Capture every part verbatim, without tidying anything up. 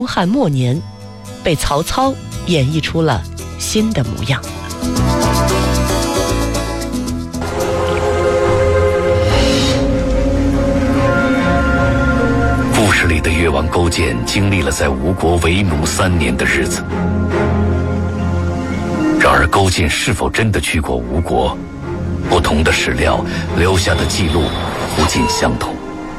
东汉末年，被曹操演绎出了新的模样。 故事里的越王勾践经历了在吴国为奴三年的日子，然而勾践是否真的去过吴国，不同的史料留下的记录不尽相同。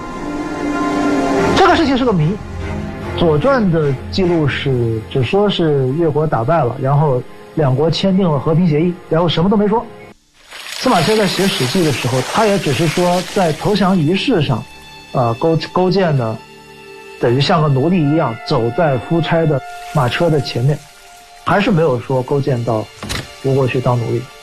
这个事情是个谜。左传的记录是只说是越国打败了，然后两国签订了和平协议，然后什么都没说。司马迁在写史记的时候，他也只是说在投降仪式上，啊，勾勾践呢，等于像个奴隶一样走在夫差的马车的前面，还是没有说勾践到吴国去当奴隶。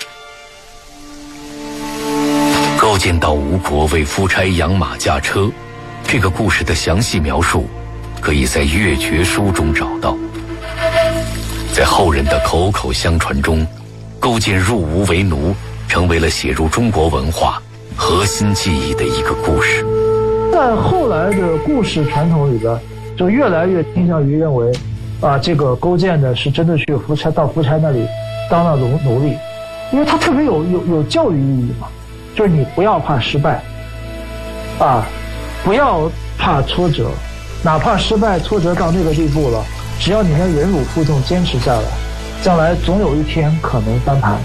勾践到吴国为夫差养马驾车，这个故事的详细描述可以在《越绝书》中找到。在后人的口口相传中，勾践入吴为奴成为了写入中国文化核心记忆的一个故事。 在后来的故事传统里边，就越来越倾向于认为，啊，这个勾践呢是真的去夫差到夫差那里当了奴奴隶，因为他特别有有有教育意义嘛，就是你不要怕失败，啊，不要怕挫折，哪怕失败挫折到那个地步了，只要你能忍辱负重坚持下来，将来总有一天可能翻盘。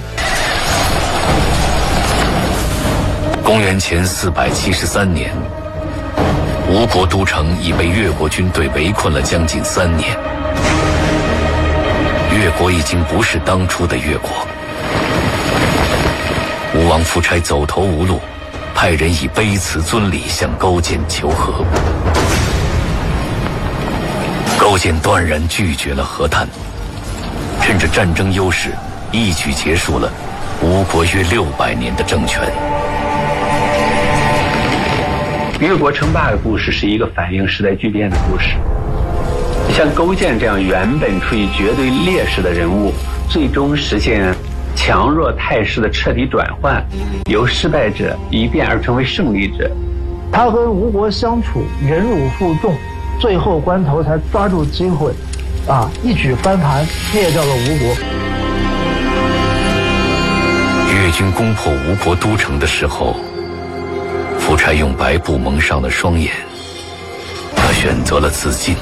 公元前四百七十三年，吴国都城已被越国军队围困了将近三年。越国已经不是当初的越国。吴王夫差走投无路，派人以卑辞尊礼向勾践求和。勾践断然拒绝了和谈，趁着战争优势，一举结束了吴国约六百年的政权。 越国称霸的故事是一个反映时代巨变的故事。像勾践这样原本处于绝对劣势的人物，最终实现强弱态势的彻底转换，由失败者一变而成为胜利者。 他跟吴国相处，忍辱负重，最后关头才抓住机会，啊，一举翻盘，灭掉了吴国。 越军攻破吴国都城的时候，夫差用白布蒙上了双眼，他选择了自尽。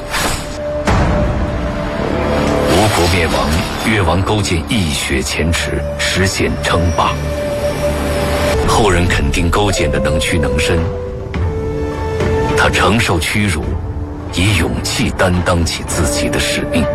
吴国灭亡，越王勾践一雪前耻，实现称霸。后人肯定勾践的能屈能伸，他承受屈辱，以勇气担当起自己的使命。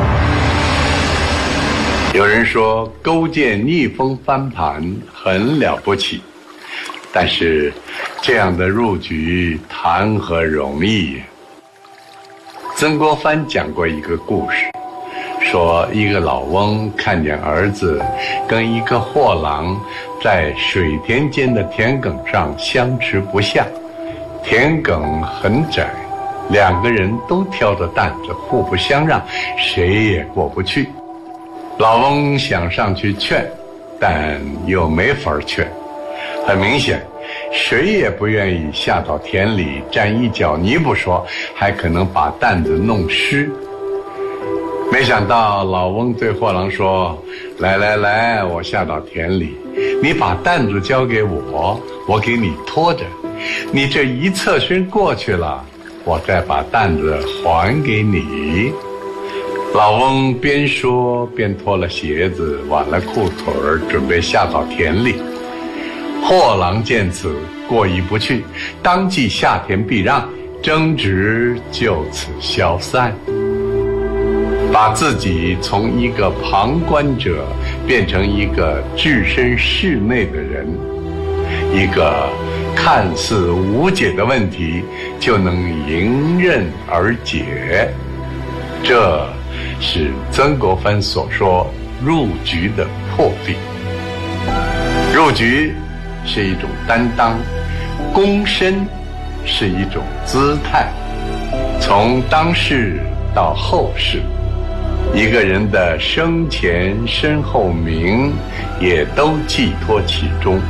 有人说勾践逆风翻盘很了不起，但是这样的入局谈何容易。曾国藩讲过一个故事，说一个老翁看见儿子跟一个货郎在水田间的田埂上相持不下，田埂很窄，两个人都挑着担子，互不相让，谁也过不去。老翁想上去劝，但又没法劝。很明显，谁也不愿意下到田里沾一脚泥不说，还可能把担子弄湿。没想到老翁对货郎说，来来来，我下到田里，你把担子交给我，我给你拖着，你这一侧身过去了，我再把担子还给你。老翁边说边脱了鞋子，挽了裤腿儿，准备下到田里。货郎见此，过意不去，当即下田避让，争执就此消散。把自己从一个旁观者变成一个置身事内的人，一个看似无解的问题就能迎刃而解，这是曾国藩所说入局的魄力。入局是一种担当，躬身是一种姿态，从当世到后世，一个人的生前身后名也都寄托其中。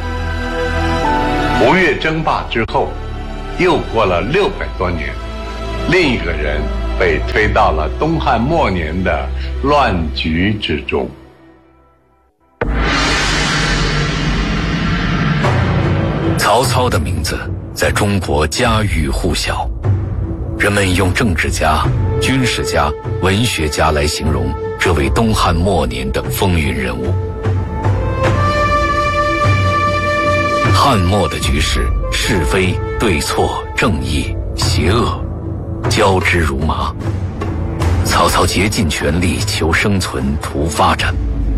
吴越争霸之后，又过了六百多年，另一个人被推到了东汉末年的乱局之中。 曹操的名字在中国家喻户晓，人们用政治家、军事家、文学家来形容这位东汉末年的风云人物。汉末的局势，是非、对错、正义、邪恶交织如麻，曹操竭尽全力求生存、图发展。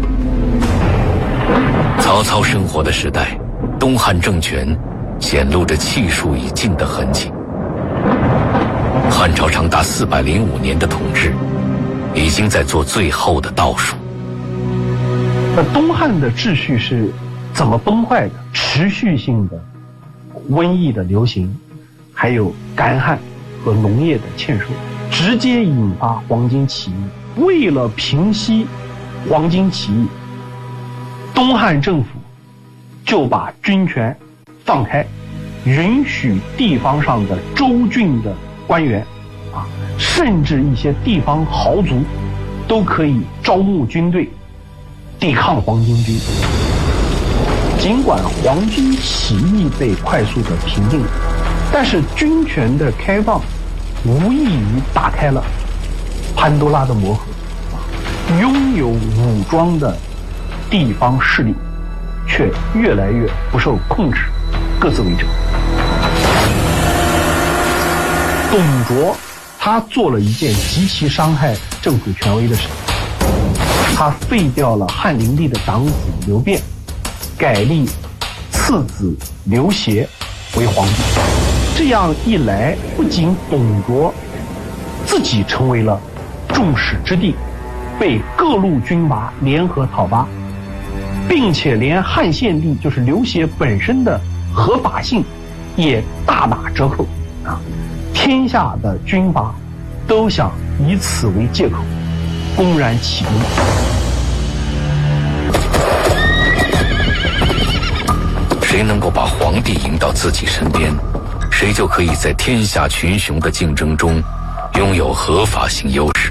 曹操生活的时代，东汉政权显露着气数已尽的痕迹。汉朝长达四百零五年的统治，已经在做最后的倒数。 那东汉的秩序是怎么崩坏的？持续性的瘟疫的流行，还有干旱和农业的欠收，直接引发黄巾起义。为了平息黄巾起义，东汉政府就把军权放开，允许地方上的州郡的官员啊，甚至一些地方豪族都可以招募军队抵抗黄巾军。尽管黄巾起义被快速的平定，但是军权的开放无异于打开了潘多拉的魔盒，拥有武装的地方势力却越来越不受控制，各自为政。董卓他做了一件极其伤害政府权威的事情，他废掉了汉灵帝的长子刘辩，改立次子刘协为皇帝。这样一来，不仅董卓自己成为了众矢之的，被各路军阀联合讨伐，并且连汉献帝就是刘协本身的合法性也大打折扣啊！天下的军阀都想以此为借口，公然起兵。 谁能够把皇帝迎到自己身边，谁就可以在天下群雄的竞争中拥有合法性优势。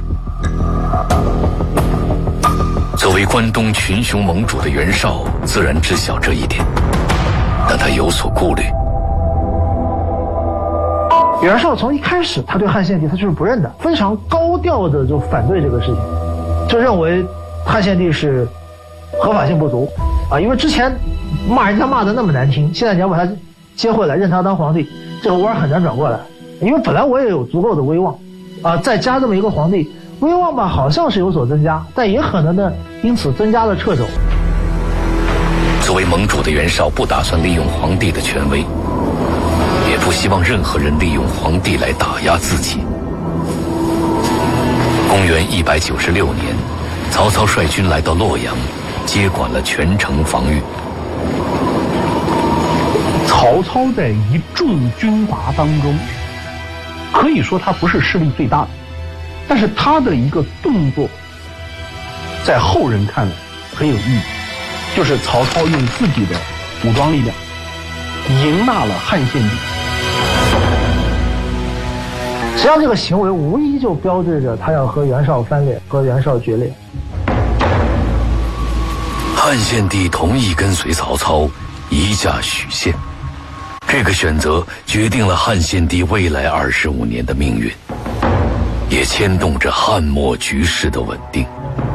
作为关东群雄盟主的袁绍自然知晓这一点，但他有所顾虑。 袁绍从一开始他对汉献帝他就是不认的，非常高调的就反对这个事情，就认为汉献帝是合法性不足啊，因为之前骂人家骂的那么难听，现在你要把他接回来认他当皇帝，这个弯很难转过来。因为本来我也有足够的威望啊，再加这么一个皇帝，威望吧好像是有所增加，但也可能呢因此增加了掣肘。 作为盟主的袁绍不打算利用皇帝的权威，也不希望任何人利用皇帝来打压自己。公元一百九十六年，曹操率军来到洛阳，接管了全城防御。 曹操在一众军阀当中，可以说他不是势力最大的，但是他的一个动作，在后人看来很有意义，就是曹操用自己的武装力量迎纳了汉献帝。 实际上这个行为无疑就标志着他要和袁绍翻脸，和袁绍决裂。 汉献帝同意跟随曹操移驾许县，这个选择决定了汉献帝未来二十五年的命运，也牵动着汉末局势的稳定。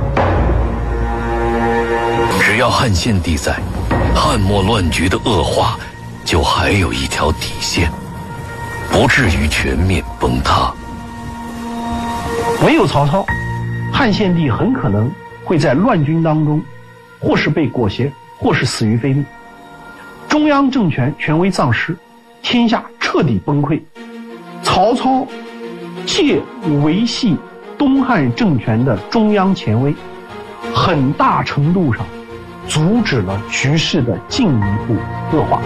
只要汉献帝在，汉末乱局的恶化就还有一条底线，不至于全面崩塌。 没有曹操，汉献帝很可能会在乱军当中，或是被裹挟，或是死于非命。中央政权权威丧失，天下彻底崩溃。曹操借维系东汉政权的中央权威，很大程度上阻止了局势的进一步恶化。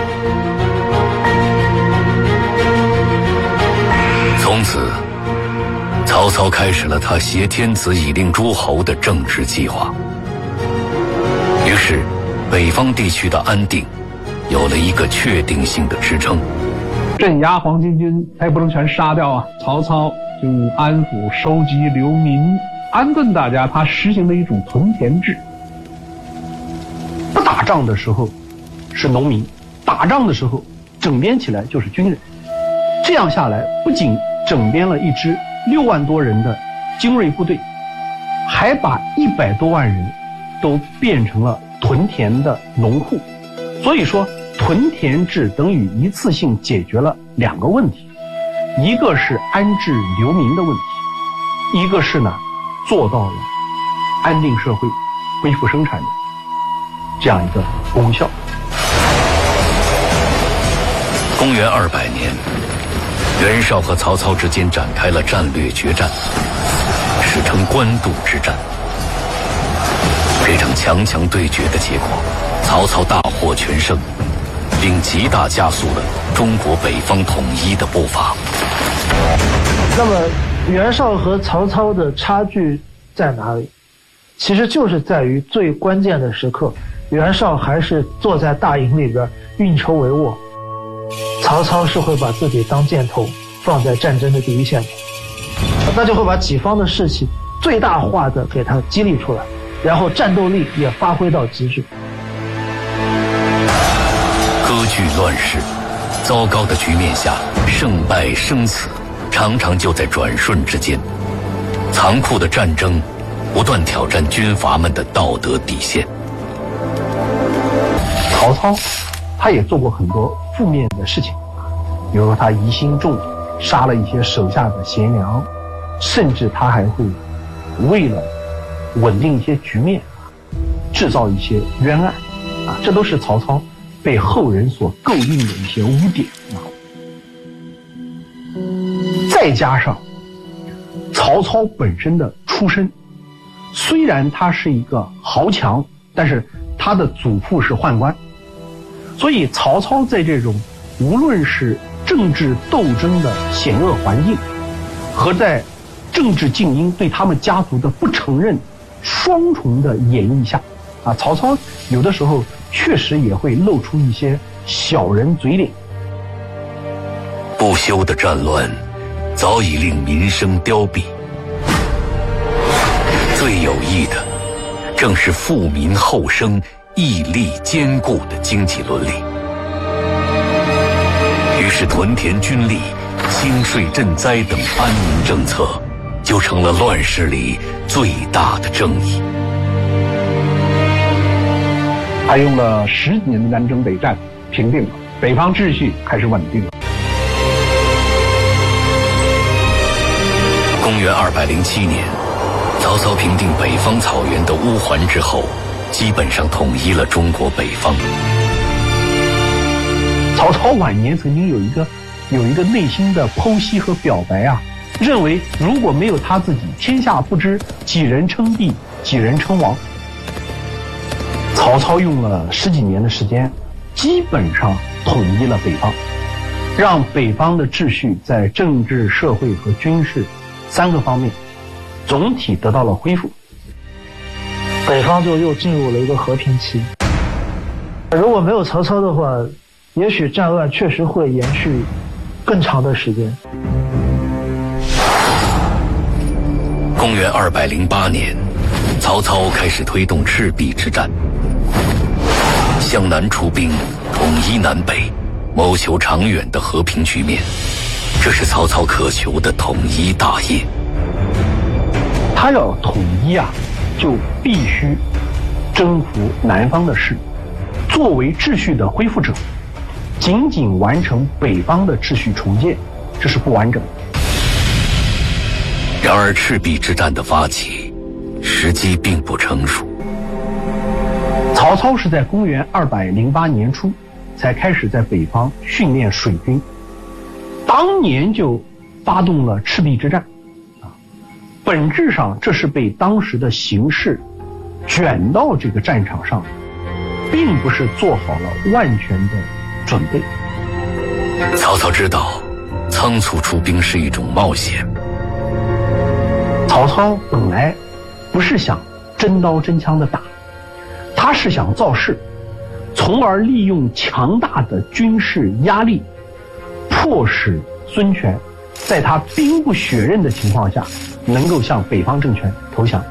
从此，曹操开始了他挟天子以令诸侯的政治计划。于是，北方地区的安定有了一个确定性的支撑。 镇压黄巾军，他也不能全杀掉啊！曹操就安抚、收集流民，安顿大家。他实行了一种屯田制。不打仗的时候是农民，打仗的时候整编起来就是军人。这样下来，不仅整编了一支六万多人的精锐部队，还把一百多万人都变成了屯田的农户。所以说，屯田制等于一次性解决了两个问题，一个是安置流民的问题，一个是呢做到了安定社会、恢复生产的这样一个功效。 公元二百年，袁绍和曹操之间展开了战略决战，史称官渡之战。这场强强对决的结果，曹操大获全胜，并极大加速了中国北方统一的步伐。 那么袁绍和曹操的差距在哪里？其实就是在于最关键的时刻，袁绍还是坐在大营里边运筹帷幄，曹操是会把自己当箭头放在战争的第一线的，那就会把己方的士气最大化的给它激励出来，然后战斗力也发挥到极致。 割据乱世，糟糕的局面下，胜败生死常常就在转瞬之间。残酷的战争不断挑战军阀们的道德底线。 曹操他也做过很多负面的事情，比如说他疑心重，杀了一些手下的贤良，甚至他还会为了稳定一些局面，制造一些冤案啊，这都是曹操被后人所诟病的一些污点啊。再加上曹操本身的出身，虽然他是一个豪强，但是他的祖父是宦官，所以曹操在这种无论是政治斗争的险恶环境，和在政治精英对他们家族的不承认双重的演绎下，啊，曹操有的时候确实也会露出一些小人嘴脸。 不休的战乱早已令民生凋敝，最有益的正是富民厚生、毅力坚固的经济伦理。于是屯田军吏、兴税赈灾等安民政策就成了乱世里最大的正义。 他用了十几年的南征北战平定了北方秩序，开始稳定了。 公元二百零七年，曹操平定北方草原的乌桓之后，基本上统一了中国北方。 曹操晚年曾经有一个有一个内心的剖析和表白啊，认为如果没有他自己，天下不知几人称帝，几人称王。曹操用了十几年的时间，基本上统一了北方，让北方的秩序在政治、社会和军事三个方面总体得到了恢复， 北方就又进入了一个和平期。如果没有曹操的话，也许战乱确实会延续更长的时间。 公元二百零八年，曹操开始推动赤壁之战，向南出兵，统一南北，谋求长远的和平局面。这是曹操渴求的统一大业。 他要统一啊，就必须征服南方的势力。作为秩序的恢复者，仅仅完成北方的秩序重建，这是不完整的。 然而赤壁之战的发起时机并不成熟。 曹操是在公元二百零八年初才开始在北方训练水军，当年就发动了赤壁之战啊，本质上这是被当时的形势卷到这个战场上，并不是做好了万全的准备。 曹操知道仓促出兵是一种冒险。 曹操本来不是想真刀真枪的打，他是想造势，从而利用强大的军事压力，迫使孙权在他兵不血刃的情况下，能够向北方政权投降。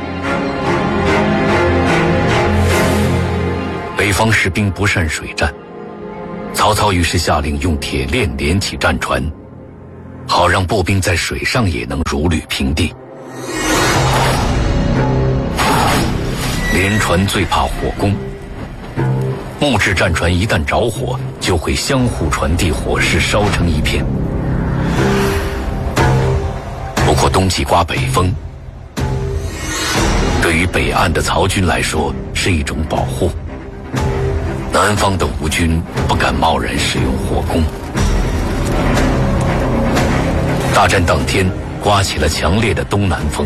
北方士兵不善水战，曹操于是下令用铁链连起战船，好让步兵在水上也能如履平地。连船最怕火攻，木质战船一旦着火，就会相互传递火势，烧成一片。不过冬季刮北风，对于北岸的曹军来说是一种保护。南方的吴军不敢贸然使用火攻。大战当天，刮起了强烈的东南风，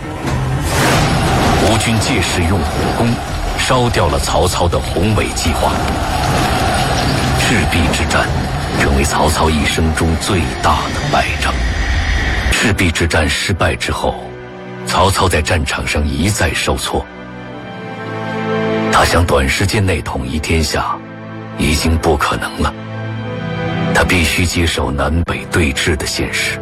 吴军借势用火攻烧掉了曹操的宏伟计划。赤壁之战成为曹操一生中最大的败仗。赤壁之战失败之后，曹操在战场上一再受挫。他想短时间内统一天下，已经不可能了。他必须接受南北对峙的现实。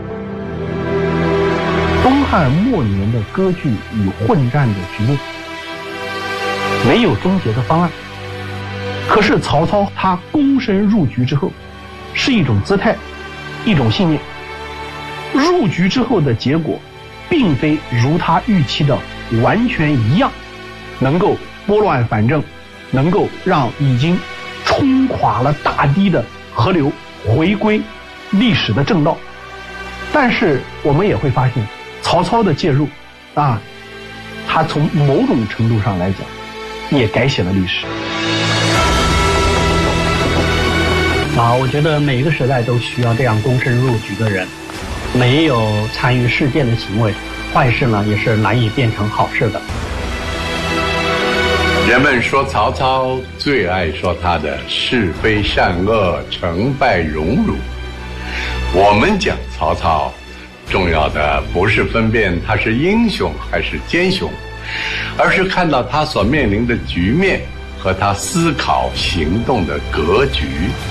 东汉末年的割据与混战的局面，没有终结的方案。可是曹操他躬身入局之后，是一种姿态，一种信念。入局之后的结果，并非如他预期的完全一样，能够拨乱反正，能够让已经冲垮了大堤的河流回归历史的正道。但是我们也会发现，曹操的介入啊，他从某种程度上来讲，也改写了历史。 啊，我觉得每一个时代都需要这样躬身入局的人。没有参与事件的行为，坏事呢也是难以变成好事的。 人们说曹操最爱说他的是非善恶、成败荣辱。我们讲曹操，重要的不是分辨他是英雄还是奸雄，而是看到他所面临的局面和他思考行动的格局。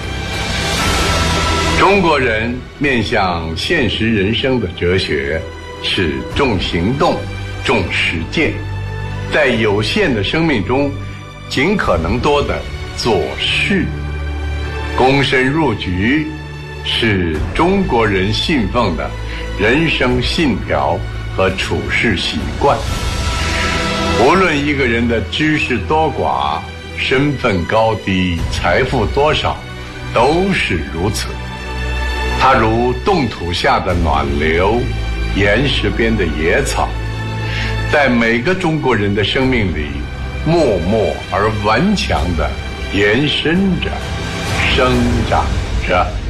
中国人面向现实人生的哲学是重行动、重实践，在有限的生命中尽可能多的做事。躬身入局是中国人信奉的人生信条和处事习惯。无论一个人的知识多寡、身份高低、财富多少，都是如此。它如冻土下的暖流，岩石边的野草，在每个中国人的生命里，默默而顽强地延伸着、生长着。